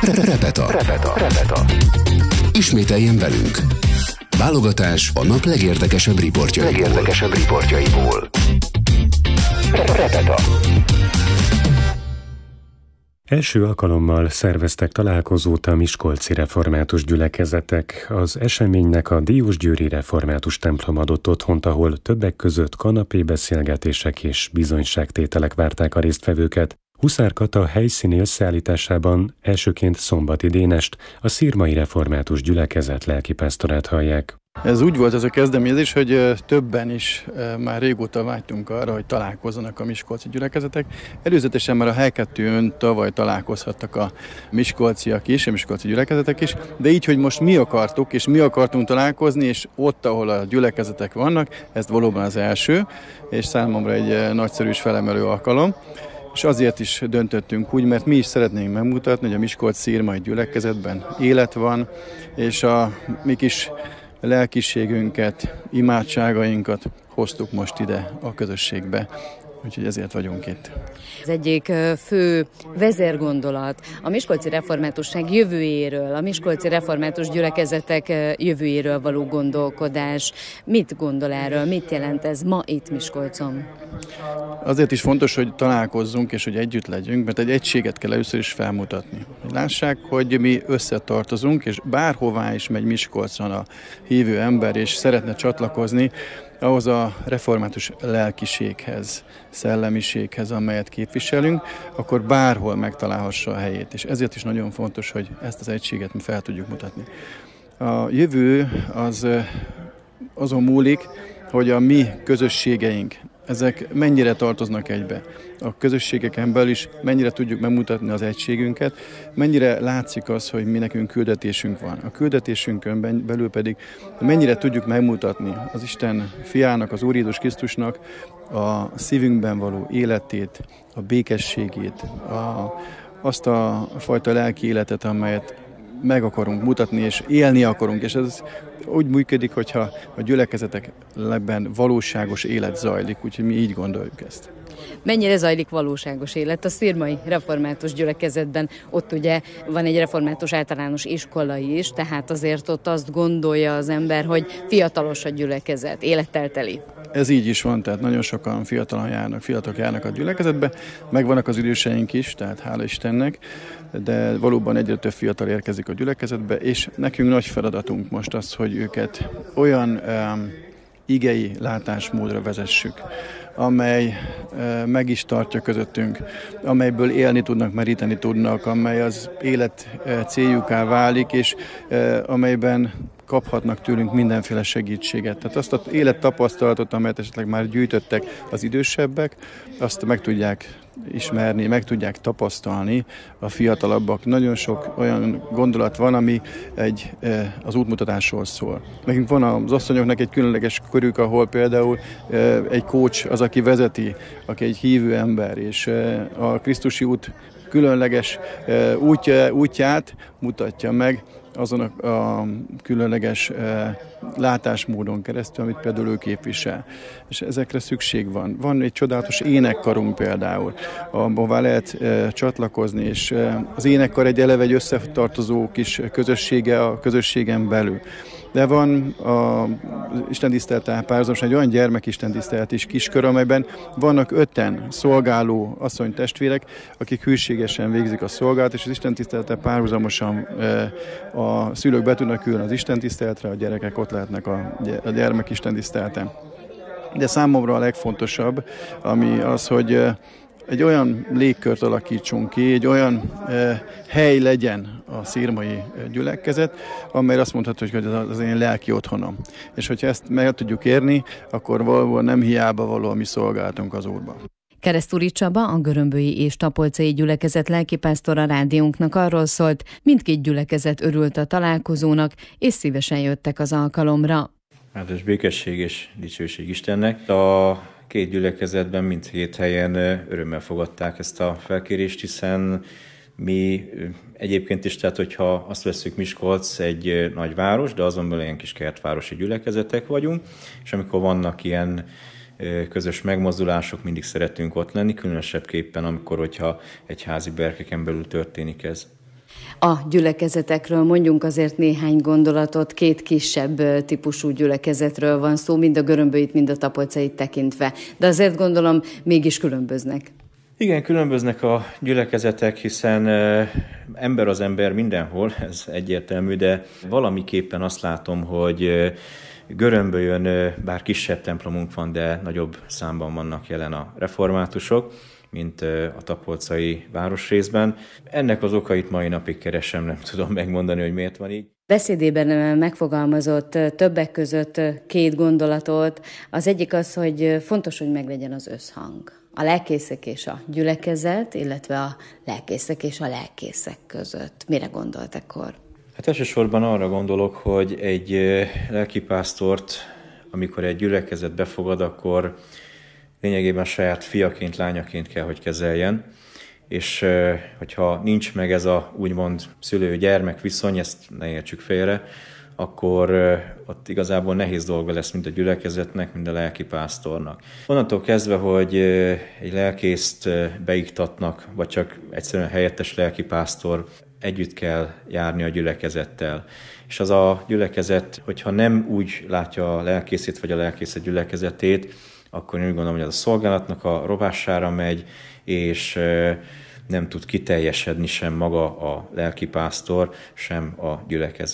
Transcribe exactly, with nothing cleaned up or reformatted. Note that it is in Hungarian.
Repeta. Repeta. Repeta. Ismételjen velünk. Válogatás a nap legérdekesebb riportjaiból. Legérdekesebb riportjaiból. Repeta. Első alkalommal szerveztek találkozót a miskolci református gyülekezetek. Az eseménynek a Diósgyőri református templom adott otthont, ahol többek között kanapébeszélgetések és bizonyságtételek várták a résztvevőket. Huszár Kata helyszíni összeállításában elsőként Szombati Dénest, a szirmai református gyülekezet lelkipásztorát hallják. Ez úgy volt ez a kezdeményezés, hogy többen is már régóta vágytunk arra, hogy találkozzanak a miskolci gyülekezetek. Előzetesen már a há kettőn tavaly találkozhattak a miskolciak is, a miskolci gyülekezetek is, de így, hogy most mi akartuk, és mi akartunk találkozni, és ott, ahol a gyülekezetek vannak, ez valóban az első, és számomra egy nagyszerű és felemelő alkalom. És azért is döntöttünk úgy, mert mi is szeretnénk megmutatni, hogy a miskolc-szirmai gyülekezetben élet van, és a mi kis lelkiségünket, imádságainkat hoztuk most ide a közösségbe. Úgyhogy ezért vagyunk itt. Az egyik fő vezérgondolat a miskolci reformátusság jövőjéről, a miskolci református gyülekezetek jövőjéről való gondolkodás. Mit gondol erről? Mit jelent ez ma itt Miskolcon? Azért is fontos, hogy találkozzunk és hogy együtt legyünk, mert egy egységet kell először is felmutatni. Lássák, hogy mi összetartozunk, és bárhová is megy Miskolcon a hívő ember, és szeretne csatlakozni ahhoz a református lelkiséghez, szellemiséghez, amelyet képviselünk, akkor bárhol megtalálhassa a helyét. És ezért is nagyon fontos, hogy ezt az egységet mi fel tudjuk mutatni. A jövő az azon múlik, hogy a mi közösségeink, ezek mennyire tartoznak egybe. A közösségeken belül is mennyire tudjuk megmutatni az egységünket, mennyire látszik az, hogy mi nekünk küldetésünk van. A küldetésünkön belül pedig mennyire tudjuk megmutatni az Isten fiának, az Úr Jézus Krisztusnak a szívünkben való életét, a békességét, a, azt a fajta lelki életet, amelyet meg akarunk mutatni, és élni akarunk, és ez úgy működik, hogyha a gyülekezetekben valóságos élet zajlik, úgyhogy mi így gondoljuk ezt. Mennyire zajlik valóságos élet a szirmai református gyülekezetben? Ott ugye van egy református általános iskola is, tehát azért ott azt gondolja az ember, hogy fiatalos a gyülekezet, élettel teli. Ez így is van, tehát nagyon sokan fiatalon járnak, fiatalok járnak a gyülekezetbe, megvannak az időseink is, tehát hála Istennek, de valóban egyre több fiatal érkezik a gyülekezetbe, és nekünk nagy feladatunk most az, hogy őket olyan um, igei látásmódra vezessük, amely uh, meg is tartja közöttünk, amelyből élni tudnak, meríteni tudnak, amely az élet uh, céljuká válik, és uh, amelyben kaphatnak tőlünk mindenféle segítséget. Tehát azt az élettapasztalatot, amelyet esetleg már gyűjtöttek az idősebbek, azt meg tudják ismerni, meg tudják tapasztalni a fiatalabbak. Nagyon sok olyan gondolat van, ami egy, az útmutatásról szól. Nekünk van az asszonyoknak egy különleges körük, ahol például egy coach az, aki vezeti, aki egy hívő ember, és a Krisztusi út különleges útja, útját mutatja meg azon a, a különleges e, látásmódon keresztül, amit például ő képvisel. És ezekre szükség van. Van egy csodálatos énekkarunk például, ahová lehet e, csatlakozni, és e, az énekkar egy eleve egy összetartozó kis közössége a közösségen belül. De van a istentisztelettel párhuzamosan egy olyan gyermekistentisztelet is kiskör, amelyben vannak öten szolgáló asszonytestvérek, akik hűségesen végzik a szolgálat, és az istentisztelettel párhuzamosan a szülők be tudnak ülni az istentiszteletre, a gyerekek ott lehetnek a gyermekistentiszteleten. De számomra a legfontosabb, ami az, hogy egy olyan légkört alakítsunk ki, egy olyan e, hely legyen a szirmai gyülekezet, amely azt mondható, hogy ez az én lelki otthonom. És hogyha ezt meg tudjuk érni, akkor valóban nem hiába való a mi szolgálatunk az Úrban. Keresztúri Csaba, a Görömbölyi és Tapolcai gyülekezet lelkipásztora rádiónknak arról szólt, mindkét gyülekezet örült a találkozónak, és szívesen jöttek az alkalomra. Áldás békesség és dicsőség Istennek. A két gyülekezetben mindkét helyen örömmel fogadták ezt a felkérést, hiszen mi egyébként is, tehát hogyha azt vesszük, Miskolc egy nagyváros, de azon belül ilyen kis kertvárosi gyülekezetek vagyunk, és amikor vannak ilyen közös megmozdulások, mindig szeretünk ott lenni, különösebbképpen amikor, hogyha egy házi berkeken belül történik ez. A gyülekezetekről mondjunk azért néhány gondolatot, két kisebb típusú gyülekezetről van szó, mind a Görömböit, mind a Tapolcait tekintve, de azért gondolom mégis különböznek. Igen, különböznek a gyülekezetek, hiszen ember az ember mindenhol, ez egyértelmű, de valamiképpen azt látom, hogy Görömbölyön bár kisebb templomunk van, de nagyobb számban vannak jelen a reformátusok, mint a tapolcai városrészben. Ennek az okait mai napig keresem, nem tudom megmondani, hogy miért van így. Beszédében megfogalmazott többek között két gondolatot. Az egyik az, hogy fontos, hogy meglegyen az összhang. A lelkészek és a gyülekezet, illetve a lelkészek és a lelkészek között. Mire gondolt ekkor? Hát elsősorban arra gondolok, hogy egy lelkipásztort, amikor egy gyülekezet befogad, akkor lényegében saját fiaként, lányaként kell, hogy kezeljen, és hogyha nincs meg ez a úgymond szülő-gyermek viszony, ezt ne értsük félre, akkor ott igazából nehéz dolga lesz mind a gyülekezetnek, mind a lelkipásztornak. Onnantól kezdve, hogy egy lelkészt beiktatnak, vagy csak egyszerűen helyettes lelkipásztor, együtt kell járni a gyülekezettel. És az a gyülekezet, hogyha nem úgy látja a lelkészét, vagy a lelkészet gyülekezetét, akkor én úgy gondolom, hogy az a szolgálatnak a rovására megy, és nem tud kiteljesedni sem maga a lelkipásztor, sem a gyülekezet.